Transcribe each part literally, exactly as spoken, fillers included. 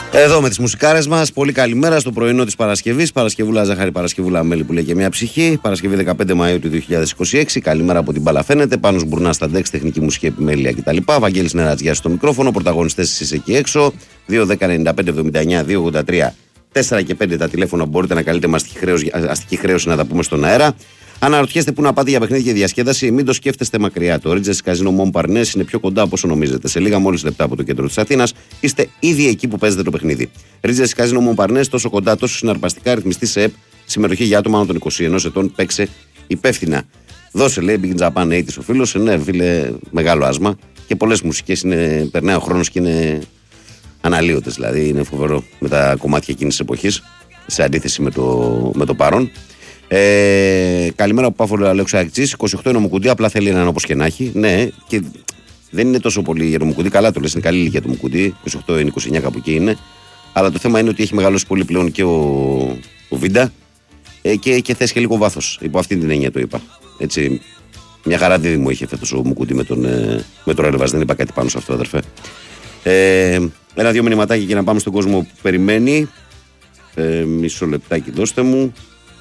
Εδώ με τις μουσικάρες μας, πολύ καλημέρα στο πρωινό της Παρασκευής. Παρασκευούλα Ζάχαρη, Παρασκευούλα Μέλη που λέει και μια ψυχή. Παρασκευή δεκαπέντε Μαΐου του δύο χιλιάδες είκοσι έξι. Καλημέρα από την μπάλα φαίνεται. Πάνος Μπουρνάς στα ντεξ, τεχνική μουσική επιμέλεια κτλ. Βαγγέλης Νερατζιάς στο μικρόφωνο. Πρωταγωνιστές εσείς εκεί έξω. δύο δέκα ενενήντα πέντε εβδομήντα εννιά δύο ογδόντα τρία τέσσερα και πέντε τα τηλέφωνα που μπορείτε να καλείτε με αστική χρέωση, αστική χρέωση να τα πούμε στον αέρα. Αναρωτιέστε πού να πάτε για παιχνίδι και διασκέδαση, μην το σκέφτεστε μακριά. Το Ρίτζες Καζίνο Μομπαρνές είναι πιο κοντά από όσο νομίζετε. Σε λίγα μόλις λεπτά από το κέντρο της Αθήνας είστε ήδη εκεί που παίζετε το παιχνίδι. Ρίτζες Καζίνο Μομπαρνές, τόσο κοντά, τόσο συναρπαστικά, ρυθμιστή σε ΕΠ, συμμετοχή για άτομα άνω των είκοσι ενός ετών, παίξε υπεύθυνα. Δώσε, λέει, Big Japan ογδόντα ο φίλος, ναι, φίλε, μεγάλο άσμα και πολλές μουσικές, είναι, περνάει ο χρόνος και είναι αναλύωτες, δηλαδή είναι φοβερό με τα κομμάτια εκείνης της εποχής, σε αντίθεση με το, με το παρόν. Ε, καλημέρα από Πάφολο Αλέξο Ακτζής. είκοσι οκτώ είναι Μουκουντή, απλά θέλει έναν όπως και να έχει. Ναι, και δεν είναι τόσο πολύ για το Μουκουντή. Καλά το λες, είναι καλή ηλικία το Μουκουντή. είκοσι οκτώ είναι, είκοσι εννιά κάπου εκεί είναι. Αλλά το θέμα είναι ότι έχει μεγαλώσει πολύ πλέον και ο, ο Βίντα ε, και, και θες και λίγο βάθος. Υπό αυτήν την έννοια το είπα. Έτσι, μια χαρά δίδυμο είχε φέτος ο Μουκουντή με τον, ε, με τον Ρέλβας. Δεν είπα κάτι πάνω σε αυτό, αδερφέ. Ε, ένα-δύο μηνυματάκια για να πάμε στον κόσμο που περιμένει. Ε, μισό λεπτάκι, δώστε μου.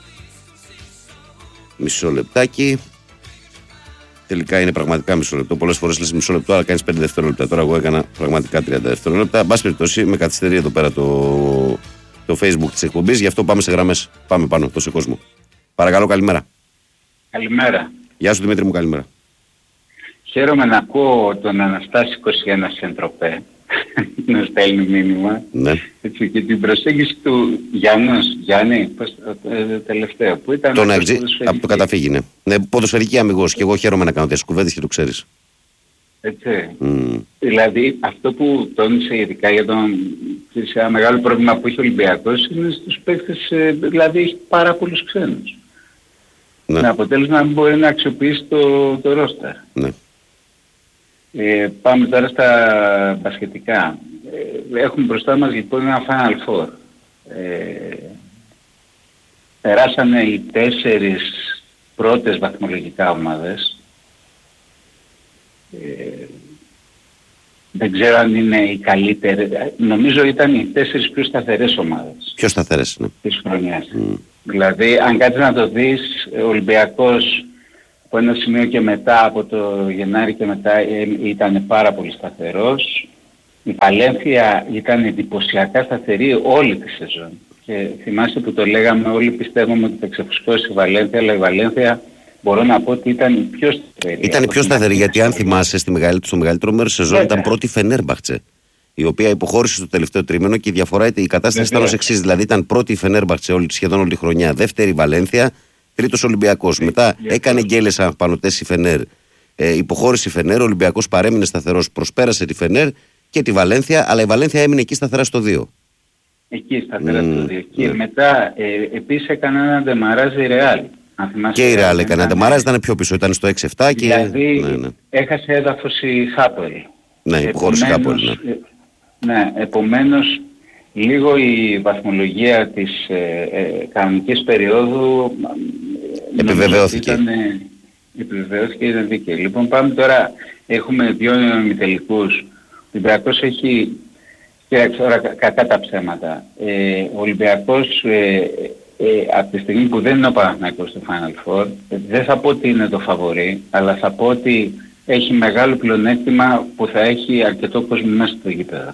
Μισό λεπτάκι. Τελικά είναι πραγματικά μισό λεπτό. Πολλές φορές λες μισό λεπτό, αλλά κάνεις πέντε δευτερόλεπτα. Τώρα εγώ έκανα πραγματικά τριάντα δευτερόλεπτα. Εν πάση περιπτώσει, με καθυστερεί εδώ πέρα το, το Facebook της εκπομπής. Γι' αυτό πάμε σε γραμμές. Πάμε πάνω, τόσο κόσμο. Παρακαλώ, καλημέρα. Καλημέρα. Γεια σου, Δημήτρη μου, καλημέρα. Χαίρομαι να ακούω τον Αναστάση είκοσι ένα Σεντροπέ να στέλνει μήνυμα. Ναι. Έτσι, και την προσέγγιση του Γιάννος, Γιάννη, πώς, το τελευταίο, που ήταν... Τον Αγτζή, από το καταφύγει, ναι. Ναι, ποδοσφαιρική αμιγώς και εγώ χαίρομαι να κάνω τέτοιες κουβέντες και το ξέρεις. Έτσι. Mm. Δηλαδή, αυτό που τόνισε ειδικά για τον... σε ένα μεγάλο πρόβλημα που έχει ο Ολυμπιακός είναι στους παίκτες, δηλαδή έχει πάρα πολλούς ξένους. Ναι. Με αποτέλεσμα να μην μπορεί να αξιοποιήσει το, το ρόστερ. Ναι. Ε, πάμε τώρα στα μπασκετικά. Ε, έχουμε μπροστά μας λοιπόν ένα Final Four. Ε, περάσανε οι τέσσερις πρώτες βαθμολογικά ομάδες. Ε, δεν ξέρω αν είναι οι καλύτερες. Νομίζω ήταν οι τέσσερις πιο σταθερές ομάδες. Πιο σταθερές, ναι. Της χρονιάς. Mm. Δηλαδή, αν κάτσεις να το δεις, ο Ολυμπιακός από ένα σημείο και μετά, από το Γενάρη και μετά, ήταν πάρα πολύ σταθερός. Η Βαλένθια ήταν εντυπωσιακά σταθερή όλη τη σεζόν. Και θυμάσαι που το λέγαμε, όλοι πιστεύουμε ότι θα ξεφουσκώσει η Βαλένθια, αλλά η Βαλένθια μπορώ να πω ότι ήταν η πιο σταθερή. Ήταν η πιο σταθερή, γιατί αν θυμάσαι στη μεγαλύτερη, στο μεγαλύτερο μέρος της σεζόν ήταν πρώτη Φενέρμπαχτσε, η οποία υποχώρησε στο τελευταίο τρίμηνο και η διαφορά, η κατάσταση ήταν ως εξής. Δηλαδή ήταν πρώτη η Φενέρμπαχτσε όλη, σχεδόν όλη τη χρονιά, δεύτερη η Βαλένθια, τρίτος Ολυμπιακός. Μετά έκανε γκέλες απανωτές η Φενέρ, ε, υποχώρησε η Φενέρ, ο Ολυμπιακός παρέμεινε σταθερός, προσπέρασε τη Φενέρ και τη Βαλένθια, αλλά η Βαλένθια έμεινε εκεί σταθερά στο δύο. Εκεί σταθερά mm, στο δύο. Και ναι. μετά ε, επίσης έκανε ένα ντεμαράζ η Ρεάλ. Και η Ρεάλ έκανε ένα ντεμαράζ, ήταν πιο πίσω, ήταν στο έξι επτά και... Δηλαδή ναι, ναι. έχασε έδαφος η Χάπελ. Ναι, υποχώρησε η Χάπελ. Ναι. ναι, επομένως λίγο η βαθμολογία της ε, ε, κανονικής περίοδου επιβεβαιώθηκε. Ήταν, ε, επιβεβαιώθηκε και ήταν δίκαιη. Λοιπόν, πάμε τώρα, έχουμε δύο ημιτελικούς. Ο Ολυμπιακός έχει, και τώρα κατά τα ψέματα, ε, ο Ολυμπιακός ε, ε, από τη στιγμή που δεν είναι ο Παναθηναϊκός στο Final Four, ε, δεν θα πω ότι είναι το φαβορί, αλλά θα πω ότι έχει μεγάλο πλεονέκτημα που θα έχει αρκετό κόσμο μέσα στο γήπεδο.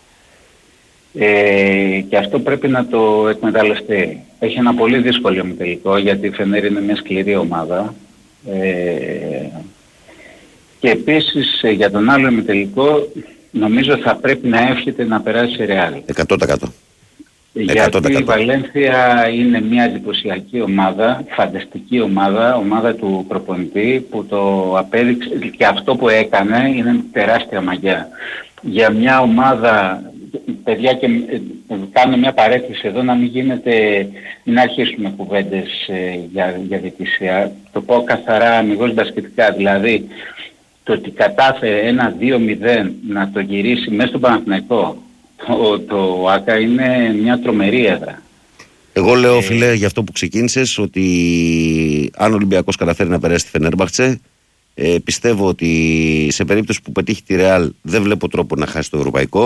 Ε, και αυτό πρέπει να το εκμεταλλευτεί. Έχει ένα πολύ δύσκολο ημιτελικό, γιατί η Φενέρ είναι μια σκληρή ομάδα. Ε, και επίσης για τον άλλο ημιτελικό νομίζω θα πρέπει να εύχεται να περάσει η Ρεάλ. εκατό τοις εκατό. Γιατί η Βαλένθια είναι μια εντυπωσιακή ομάδα, φανταστική ομάδα, ομάδα του προπονητή που το απέδειξε και αυτό που έκανε είναι τεράστια μαγιά. Για μια ομάδα, παιδιά, και κάνω μια παρέκκληση εδώ να μην γίνεται, μην αρχίσουμε κουβέντες ε, για, για διαιτησία. Το πω καθαρά αμιγώς μπασκετικά, δηλαδή το ότι κατάφερε ένα δύο μηδέν να το γυρίσει μέσα στο Παναθηναϊκό, το, το ΆΚΑ είναι μια τρομερή έδρα. Εγώ λέω, φίλε, για αυτό που ξεκίνησες, ότι αν ο Ολυμπιακός καταφέρει να περάσει τη Φενέρμπαχτσε, ε, πιστεύω ότι σε περίπτωση που πετύχει τη Ρεάλ δεν βλέπω τρόπο να χάσει το ευρωπαϊκό.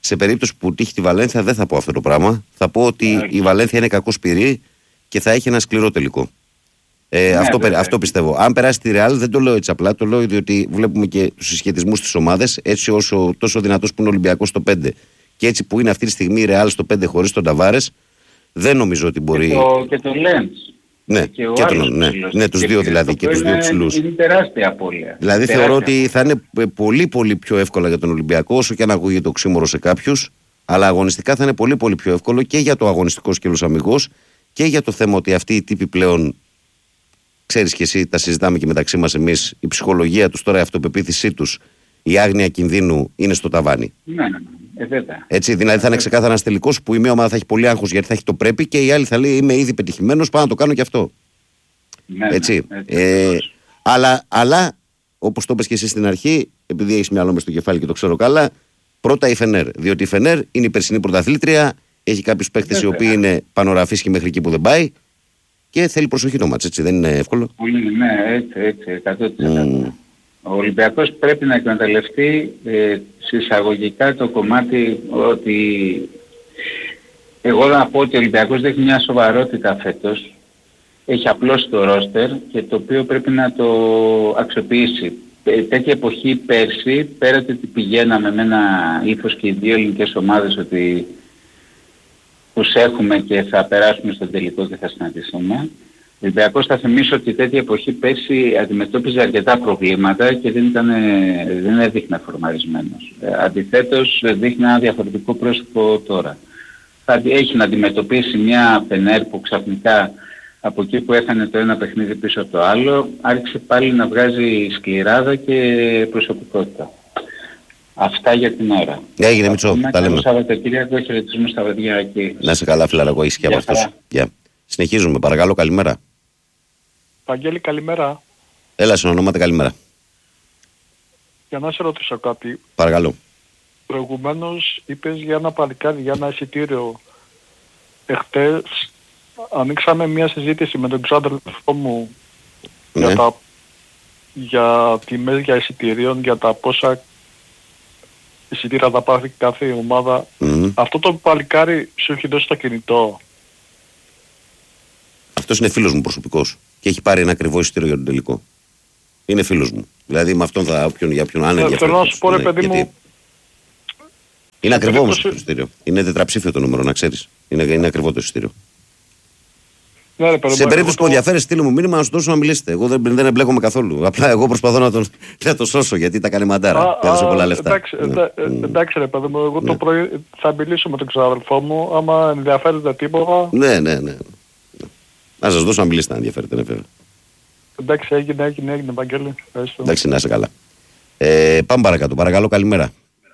Σε περίπτωση που τύχει τη Βαλένθια, δεν θα πω αυτό το πράγμα. Θα πω ότι okay. η Βαλένθια είναι κακό πυρή και θα έχει ένα σκληρό τελικό. Ε, ναι, αυτό, βέβαια. αυτό πιστεύω. Αν περάσει τη Ρεάλ, δεν το λέω έτσι απλά, το λέω διότι βλέπουμε και τους συσχετισμούς στις ομάδες. Έτσι, όσο τόσο δυνατός που είναι ο Ολυμπιακός στο πέντε και έτσι που είναι αυτή τη στιγμή η Ρεάλ στο πέντε χωρίς τον Ταβάρες, δεν νομίζω ότι μπορεί. Και το, και το Λέντς. Ναι, και, και τον, ναι, ναι, τους δύο δηλαδή και τους δύο ψηλούς. Είναι τεράστια απώλεια. Δηλαδή τεράστια. Θεωρώ ότι θα είναι πολύ πολύ πιο εύκολα για τον Ολυμπιακό, όσο και αν ακούγεται οξύμορο σε κάποιους, αλλά αγωνιστικά θα είναι πολύ πολύ πιο εύκολο και για το αγωνιστικό σκέλος αμυγός και για το θέμα ότι αυτοί οι τύποι πλέον, ξέρεις και εσύ, τα συζητάμε και μεταξύ μας εμείς, η ψυχολογία τους τώρα, η αυτοπεποίθησή τους, η άγνοια κινδύνου είναι στο ταβάνι. Ναι, ναι, ε, βέβαια. Έτσι, δηλαδή θα είναι ξεκάθαρα ένας τελικός που η μία ομάδα θα έχει πολύ άγχος γιατί θα έχει το πρέπει και η άλλη θα λέει είμαι ήδη πετυχημένος, πάω να το κάνω και αυτό. Ναι, έτσι. Ναι, έτσι ε, αλλά, αλλά, όπως το είπες και εσύ στην αρχή, επειδή έχεις μυαλό μες στο κεφάλι και το ξέρω καλά, πρώτα η Φενέρ. Διότι η Φενέρ είναι η περσινή πρωταθλήτρια, έχει κάποιους παίκτες οι οποίοι είναι πανοραφείς και μέχρι εκεί που δεν πάει και θέλει προσοχή το μάτς, έτσι δεν είναι εύκολο. Πολύ, ναι, έτσι, έτσι, εκατό τοις εκατό. Mm. Ο Ολυμπιακός πρέπει να εκμεταλλευτεί ε, συσσαγωγικά το κομμάτι ότι εγώ να πω ότι ο Ολυμπιακός δέχει μια σοβαρότητα φέτος, έχει απλώσει το ρόστερ και το οποίο πρέπει να το αξιοποιήσει. Ε, τέτοια εποχή πέρσι, πέρα ότι πηγαίναμε με ένα ύφος και οι δύο ελληνικές ομάδες ότι τους έχουμε και θα περάσουμε στο τελικό και θα συναντηθούμε. Ο Ολυμπιακός θα θυμίσω ότι τέτοια εποχή πέρσι αντιμετώπιζε αρκετά προβλήματα και δεν, ήταν, δεν έδειχνε φορμαρισμένος. Ε, αντιθέτως δείχνει ένα διαφορετικό πρόσωπο τώρα. Θα έχει να αντιμετωπίσει μια Φενέρ που ξαφνικά από εκεί που έχανε το ένα παιχνίδι πίσω από το άλλο, άρχισε πάλι να βγάζει σκληράδα και προσωπικότητα. Αυτά για την ώρα. Έγινε Μητσό, τα λέμε. Σαββατοκύριακο, χαιρετισμούς στα παιδιά εκεί. Να είσαι καλά φιλαράκο, έχεις και από αυτούς. Yeah. Συνεχίζουμε, παρακαλώ, καλημέρα. Βαγγέλη, καλημέρα. Έλα, συνονόματα, καλημέρα. Για να σε ρωτήσω κάτι. Παρακαλώ. Προηγουμένως είπες για ένα παλικάρι, για ένα εισιτήριο. Εχθές ανοίξαμε μια συζήτηση με τον ξάδελφό μου ναι. για, τα, για τιμές για εισιτήριων, για τα πόσα εισιτήρια θα πάρει κάθε ομάδα. Mm. Αυτό το παλικάρι σου έχει δώσει το κινητό. Αυτός είναι φίλος μου προσωπικός και έχει πάρει ένα ακριβό εισιτήριο για τον τελικό. Είναι φίλος μου. Δηλαδή με αυτόν θα όποιον για ποιον άνεργο. Θέλω να σου πω ρε παιδί μου. Είναι ακριβό όμως το εισιτήριο. Είναι τετραψήφιο το νούμερο, να ξέρεις. Είναι, είναι ακριβό το εισιτήριο. Ναι, ρε, παιδί, σε περίπτωση που ενδιαφέρει, στείλε μου μήνυμα να σου δώσω να μιλήσετε. Εγώ δεν, δεν εμπλέκομαι καθόλου. Απλά εγώ προσπαθώ να τον να το σώσω γιατί τα κάνει μαντάρα. Έδωσε πολλά λεφτά. Εντάξει, ναι. εντά, εντάξει ρε παιδί μου, εγώ ναι. το πρωί θα μιλήσω με τον ξαδελφό μου. Άμα ενδιαφέρεται τίποτα. Ναι, ναι, ναι. Να σας δώσω να μιλήσετε αν ενδιαφέρεται, ναι, βέβαια. Εντάξει, έγινε, έγινε, έγινε, Βαγγέλη. Εντάξει, να είσαι καλά. Ε, πάμε παρακάτω. Παρακαλώ, καλημέρα.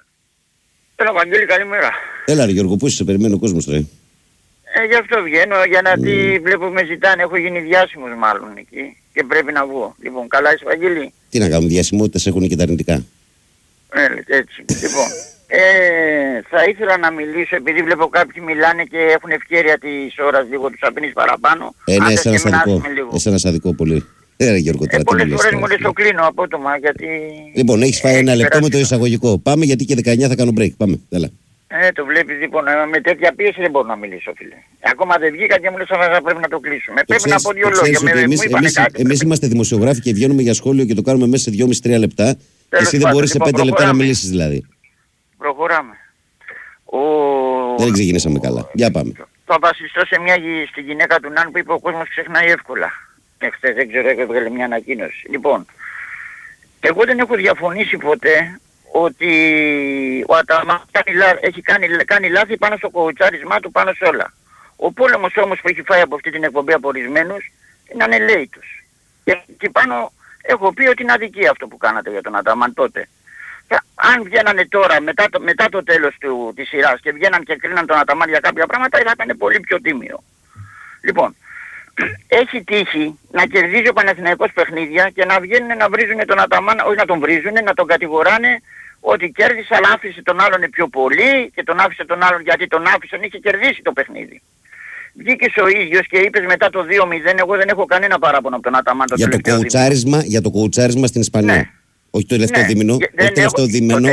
Έλα, Βαγγέλη, καλημέρα. Έλα, ρε Γιώργο, πού είσαι, σε περιμένει ο κόσμος τώρα. Ε, γι' αυτό βγαίνω, για να mm. τι βλέπω με ζητάνε. Έχω γίνει διάσημος μάλλον εκεί και πρέπει να βγω. Λοιπόν, καλά είσαι, Βαγγέλη. Τι να κάνουν, διασημότητες έχουν και τα αρνητικά. Ε, έτσι. Λοιπόν, ε, θα ήθελα να μιλήσω, επειδή βλέπω κάποιοι μιλάνε και έχουν ευκαιρία της ώρας λίγο, τους απεινείς παραπάνω. Ε, ναι, εσένα σαδικό. Εσένα σαδικό πολύ. Ε, ρε, Γιώργο, ε, πολλές φορές μου λες το κλείνω απότομα, γιατί... Λοιπόν, έχεις φάει ένα λεπτό με το εισαγωγικό. Πάμε, γιατί και δεκαεννιά θα κάνω break. Πάμε, έλα. Ε, το βλέπεις, λοιπόν, με τέτοια πίεση δεν μπορώ να μιλήσω, φίλε. Ακόμα δεν βγήκα και μου λες θα πρέπει να το κλείσουμε. Το πρέπει ξέρεις, να πω δύο λόγια. Με, εμείς, μου εμείς, κάτι, εμείς είμαστε δημοσιογράφοι και βγαίνουμε για σχόλιο και το κάνουμε μέσα σε δυόμισι με τρία λεπτά. Τέλος εσύ δεν μπορείς λοιπόν, σε πέντε λεπτά να μιλήσεις δηλαδή. Προχωράμε. Ο... Δεν ξεκινήσαμε καλά. Για πάμε. Θα βασιστώ σε μια στη γυναίκα του Ναν που είπε ο κόσμος ξεχνάει εύκολα. Εχθές δεν ξέρω, έβγαλε μια ανακοίνωση. Λοιπόν, εγώ δεν έχω διαφωνήσει ποτέ ότι ο Αταμάν έχει κάνει, κάνει λάθη πάνω στο κοουτσάρισμά του, πάνω σε όλα. Ο πόλεμος όμως που έχει φάει από αυτή την εκπομπή από ορισμένους είναι ανελαίητος. Και εκεί πάνω έχω πει ότι είναι αδικία αυτό που κάνατε για τον Αταμάν τότε. Και αν βγαίνανε τώρα μετά το, μετά το τέλος του, της σειράς και βγαίναν και κρίναν τον Αταμάν για κάποια πράγματα, θα ήταν πολύ πιο τίμιο. Λοιπόν, έχει τύχει να κερδίζει ο Παναθηναϊκός παιχνίδια και να βγαίνουν να βρίζουν τον Αταμάν, όχι να τον βρίζουν, να τον κατηγοράνε ότι κέρδισε αλλά άφησε τον άλλον πιο πολύ και τον άφησε τον άλλον γιατί τον άφησε, είχε κερδίσει το παιχνίδι. Βγήκες ο ίδιος και είπες μετά το δύο μηδέν, εγώ δεν έχω κανένα παράπονο από τον Αταμάν. Το για, το κοουτσάρισμα, για το κοουτσάρισμα στην Ισπανία. Ναι. Όχι το τελευταίο ναι. δίμηνο, όχι το τελευταίο δίμηνο,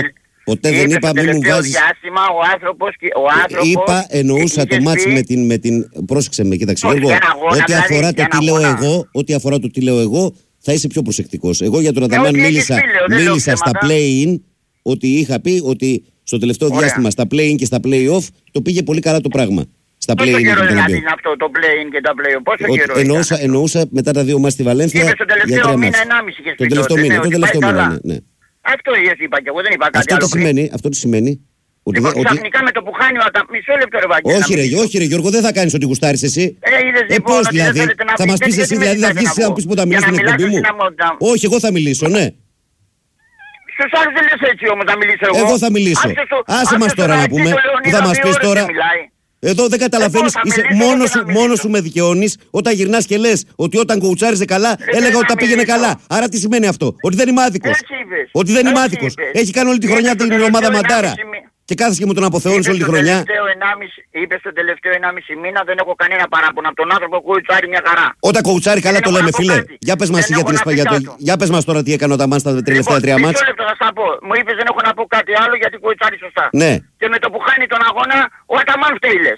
Ποτέ δεν είπα μην μου βάζεις. Διάστημα, ο άνθρωπος, ο άνθρωπος είπα, εννοούσα το μάτς με την, με την. Πρόσεξε με, κοίταξε Γιώργο. Ό,τι αφορά το τι λέω εγώ, ό,τι αφορά το τι λέω εγώ, θα είσαι πιο προσεκτικός. Εγώ για τον Αταμάν μίλησα, μίλησα στα play-in, ότι είχα πει ότι στο τελευταίο Ωραία. διάστημα στα play-in και στα play-off το πήγε πολύ καλά το πράγμα. Στα πόσο play-in καιρό δηλαδή είναι αυτό το play-in και τα play-off, πόσο ο, καιρό εννοούσα, εννοούσα μετά τα δύο μάτς στη Βαλένθια. Είπε στο τελευταίο μήνα, ενάμιση και στον τελευταίο μήνα, τον τελευταίο μήνα, ναι, ναι. Αυτό είπα και εγώ, δεν είπα κάτι αυτό άλλο. Τι σημαίνει, αυτό τι σημαίνει. Ότι λοιπόν, ότι... ξαφνικά με το που χάνει ο Αταμάν. Μισό λεπτό ρε Βαγγέλη. Όχι ρε, όχι ρε Γιώργο, δεν θα κάνεις ό,τι γουστάρεις εσύ. Ε, είδες, ε λοιπόν, πώς δηλαδή, θα μας πεις εσύ δηλαδή, θα βγεις εσύ να πεις που θα μιλήσεις στην εκπομπή μου. Όχι, εγώ θα μιλήσω, ναι. Στους άλλους δεν λες έτσι όμως να μιλήσω εγώ. Εγώ θα μιλήσω. Άσε μας τώρα να πούμε, που θα μας πεις τώρα. Εδώ δεν καταλαβαίνεις, είσαι μόνος σου, μόνος σου με δικαιώνεις όταν γυρνάς και λες ότι όταν κοουτσάριζε καλά, έλεγα ότι τα πήγαινε καλά. Άρα τι σημαίνει αυτό, ότι δεν είμαι άδικος. Ότι δεν είμαι άδικος. Έχει κάνει όλη τη χρονιά την ομάδα μαντάρα. Και κάθεσαι και μου τον αποθεώνεις όλη τη χρονιά. Είπε στον τελευταίο ενάμιση μήνα δεν έχω κανένα παράπονο από τον άνθρωπο που κοουτσάρει μια χαρά. Όταν κοουτσάρει καλά το λέμε, φίλε. Για πες μας για την Ισπανία. Για πες μας τώρα τι έκανε ο Αταμάν στα τελευταία τρία μάτς. Μισό λεπτό θα σας πω. Μου είπες δεν έχω να πω κάτι άλλο γιατί κοουτσάρει σωστά. Ναι. Και με το που χάνει τον αγώνα ο Αταμάν φταίει λες.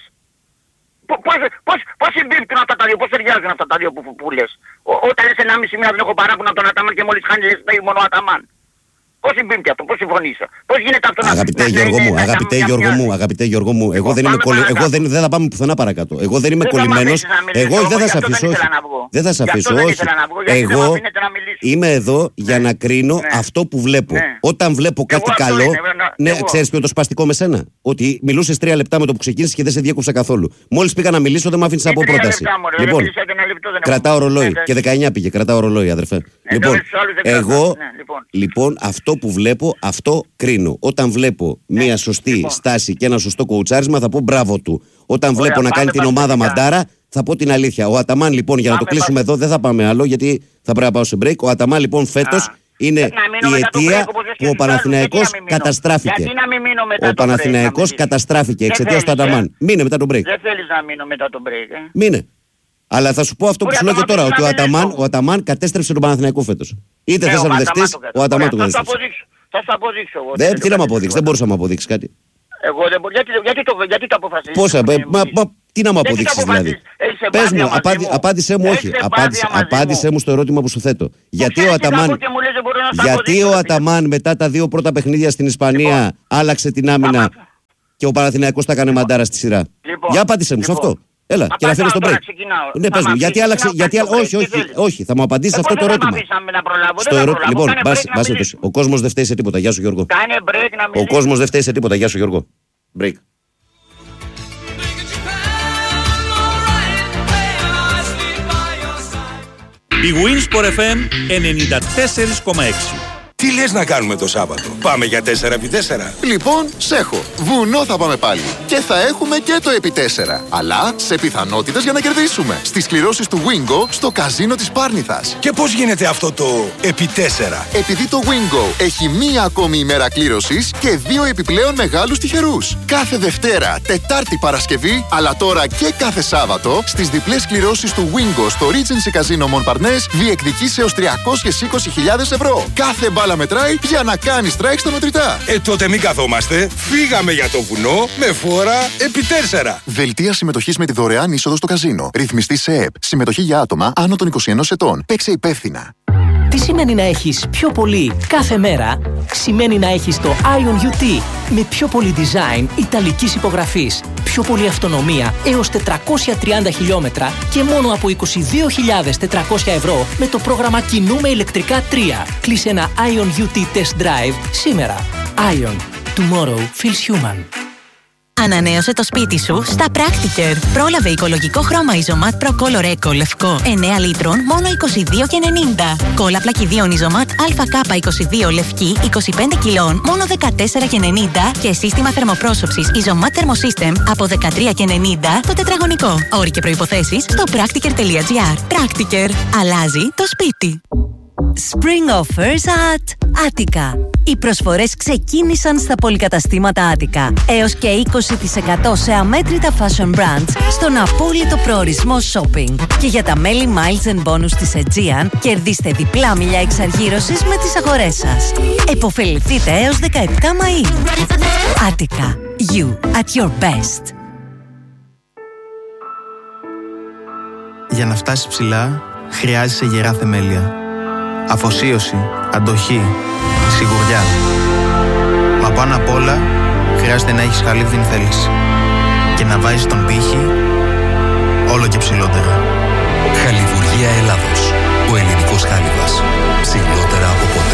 Πώς συμπίπτουν αυτά τα δύο, πώς ταιριάζουν αυτά τα δύο που, που, που λες. Ό, όταν λες ενάμιση μήνα δεν έχω παράπονο από τον Αταμάν και μόλις χάνει λες φταίει μόνο ο Αταμάν. Πώς συμπίπτει αυτό, πώς συμφωνείς. Πώς γίνεται αυτό να... Αγαπητέ Γιώργο μου, αγαπητέ Γιώργο μου, αγαπητέ Γιώργο μου, εγώ δεν είμαι κολλημένος, εγώ δεν, δεν θα πάμε πουθενά παρακάτω. Εγώ δεν είμαι κολλημένος, εγώ δεν θα σε αφήσω, δεν θα σε αφήσω, όχι. Εγώ είμαι εδώ για να κρίνω αυτό που βλέπω. Όταν βλέπω κάτι καλό, ναι, ξέρεις ποιο το σπαστικό με σένα. Ότι μιλούσες τρία λεπτά με το που ξεκίνησες και δεν σε διέκοψα καθόλου. Μόλις πήγα να μιλήσω δεν μ' άφηνες από πρόταση. Λοιπόν, κρατάω ρολόι και δεκαεννιά πήγε, κρατάω ρολόι αδερφέ. Λοιπόν, εγώ, λοιπόν, αυτό που βλέπω, αυτό κρίνω. Όταν βλέπω ναι, μία σωστή λοιπόν. στάση και ένα σωστό κοουτσάρισμα, θα πω μπράβο του. Όταν Ωραία, βλέπω να κάνει την ομάδα μαντάρα, θα πω την αλήθεια. Ο Αταμάν, λοιπόν, για πάμε, να το κλείσουμε πάμε. εδώ, δεν θα πάμε άλλο, γιατί θα πρέπει να πάω σε break. Ο Αταμάν, λοιπόν, φέτος είναι η αιτία που ο Παναθηναϊκός καταστράφηκε. Ο Παναθηναϊκός καταστράφηκε εξαιτίας του Αταμάν. Μείνε μετά τον break. Δεν θέλεις να μείνω μετά τον break. Ε? Μείνε. Αλλά θα σου πω αυτό που σου λέω και τώρα, ότι ο Αταμάν, ο Αταμάν κατέστρεψε τον Παναθηναϊκό φέτος. Είτε θες να το δεχτείς, ο Αταμάν το κατέστρεψε. Θα σου αποδείξω εγώ. Δεν, τι να μου αποδείξεις, δεν μπορούσα να μου αποδείξεις κάτι. Εγώ δεν μπορώ, γιατί, γιατί, το, γιατί το αποφασίζεις. Πόσα, μα, μα, τι να μου αποδείξεις δηλαδή. Πες μου, απάντη, απάντησέ μου όχι. Απάντησε, απάντησέ μου στο ερώτημα που σου θέτω. Γιατί ο Αταμάν, γιατί ο Αταμάν μετά τα δύο πρώτα παιχνίδια στην Ισπανία άλλαξε την άμυνα και ο Παναθηναϊκός τα έκανε μαντάρα στη σειρά. Για απάντησέ μου σε αυτό. Έλα, και να φέρεις τον break. Ναι, πες μου, γιατί άλλαξε. Γιατί, όχι, όχι, όχι, θα μου απαντήσεις αυτό το ερώτημα. Στο ερώτημα. Λοιπόν, βάσε το. Ο κόσμος δεν φταίει σε τίποτα. Γεια σου, Γιώργο. Ο κόσμος δεν φταίει σε τίποτα. Γεια σου, Γιώργο. Break. Η Winsport εφ εμ ενενήντα τέσσερα κόμμα έξι. Τι λες να κάνουμε το Σάββατο, πάμε για τέσσερα επί τέσσερα. Λοιπόν, σέχω. Βουνό θα πάμε πάλι. Και θα έχουμε και το επί τέσσερα. Αλλά σε πιθανότητες για να κερδίσουμε. Στις κληρώσεις του Wingo στο καζίνο της Πάρνηθας. Και πώς γίνεται αυτό το επί τέσσερα? Επειδή το Wingo έχει μία ακόμη ημέρα κλήρωσης και δύο επιπλέον μεγάλους τυχερούς. Κάθε Δευτέρα, Τετάρτη, Παρασκευή, αλλά τώρα και κάθε Σάββατο, στις διπλές κληρώσεις του Wingo στο Regency Casino Montparnasse διεκδικείς έως τριακόσιες είκοσι χιλιάδες ευρώ. Κάθε μπάλα μετράει για να κάνει strike στα μετρητά. Ε, τότε μην καθόμαστε. Φύγαμε για το βουνό με φόρα επί τέσσερα. Δελτία συμμετοχής με τη δωρεάν είσοδο στο καζίνο. Ρυθμιστή σε ΕΕΠ. Συμμετοχή για άτομα άνω των είκοσι ενός ετών. Παίξε υπεύθυνα. Τι σημαίνει να έχεις πιο πολύ κάθε μέρα? Σημαίνει να έχεις το Ion γιου τι με πιο πολύ design ιταλικής υπογραφής, πιο πολύ αυτονομία έως τετρακόσια τριάντα χιλιόμετρα και μόνο από είκοσι δύο χιλιάδες τετρακόσια ευρώ με το πρόγραμμα Κινούμε ηλεκτρικά τρία. Κλείσε ένα Ion γιου τι Test Drive σήμερα. Ion. Tomorrow feels human. Ανανέωσε το σπίτι σου στα Practiker. Πρόλαβε οικολογικό χρώμα Isomat Pro Color Eco λευκό εννέα λίτρων μόνο είκοσι δύο και ενενήντα. Κόλλα πλακιδίων Isomat έι κέι είκοσι δύο λευκή είκοσι πέντε κιλών μόνο δεκατέσσερα και ενενήντα και σύστημα θερμοπρόσωψης Isomat Thermosystem από δεκατρία και ενενήντα το τετραγωνικό. Όροι και προϋποθέσεις στο practiker τελεία gr. Practiker. Αλλάζει το σπίτι. Spring offers at Attica. Οι προσφορές ξεκίνησαν στα πολυκαταστήματα Attica. Έως και είκοσι τοις εκατό σε αμέτρητα fashion brands στον απόλυτο προορισμό shopping. Και για τα μέλη Miles and Bonus της Aegean, κερδίστε διπλά μιλιά εξαργύρωσης με τις αγορές σας. Εποφεληθείτε έως δεκαεπτά Μαΐου. Attica. You at your best. Για να φτάσεις ψηλά, χρειάζεσαι γερά θεμέλια. Αφοσίωση, αντοχή, σιγουριά. Μα πάνω απ' όλα, χρειάζεται να έχεις χαλίβδιν θέληση. Και να βάζεις τον πύχη